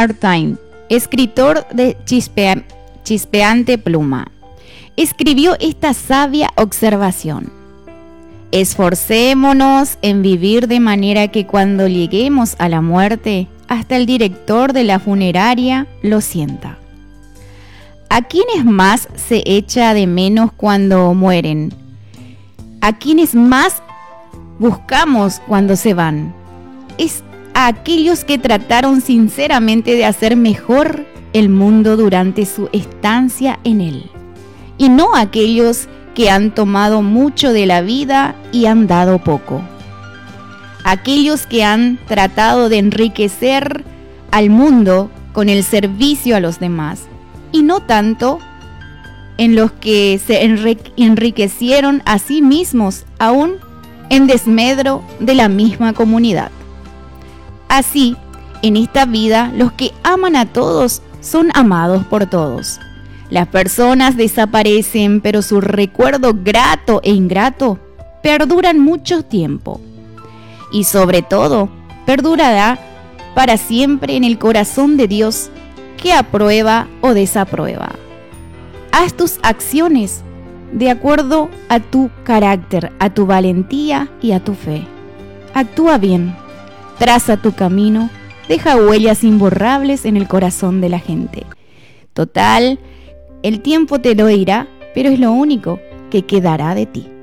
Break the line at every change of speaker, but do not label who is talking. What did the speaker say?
Martin, escritor de chispeante pluma, escribió esta sabia observación: esforcémonos en vivir de manera que cuando lleguemos a la muerte, hasta el director de la funeraria lo sienta. ¿A quiénes más se echa de menos cuando mueren? ¿A quiénes más buscamos cuando se van? Es a aquellos que trataron sinceramente de hacer mejor el mundo durante su estancia en él, y no a aquellos que han tomado mucho de la vida y han dado poco. Aquellos que han tratado de enriquecer al mundo con el servicio a los demás, y no tanto en los que se enriquecieron a sí mismos, aún en desmedro de la misma comunidad. Así, en esta vida, los que aman a todos son amados por todos. Las personas desaparecen, pero su recuerdo grato e ingrato perduran mucho tiempo. Y sobre todo, perdurará para siempre en el corazón de Dios, que aprueba o desaprueba. Haz tus acciones de acuerdo a tu carácter, a tu valentía y a tu fe. Actúa bien, traza tu camino, deja huellas imborrables en el corazón de la gente. Total, el tiempo te lo dirá, pero es lo único que quedará de ti.